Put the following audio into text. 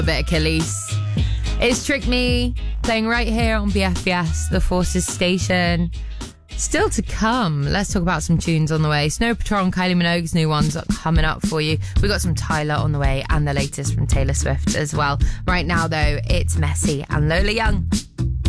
A bit of Khalees. It's Trick Me, playing right here on BFBS, the Forces station. Still to come, let's talk about some tunes on the way. Snow Patrol and Kylie Minogue's new ones are coming up for you. We got some Tyler on the way and the latest from Taylor Swift as well. Right now, though, it's Messy and Lola Young.